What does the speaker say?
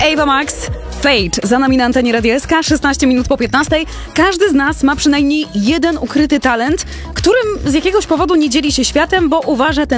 Ava Max, Fate. Za nami na antenie Radia SK, 16 minut po 15. Każdy z nas ma przynajmniej jeden ukryty talent, którym z jakiegoś powodu nie dzieli się światem, bo uważa ten